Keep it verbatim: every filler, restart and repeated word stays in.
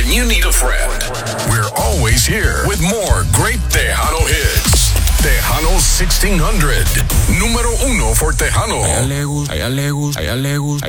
when you need a friend. We're always here with more great Tejano hits. Tejano sixteen hundred. Número uno for Tejano. A ella le gusta, a ella le gusta, a ella le gusta.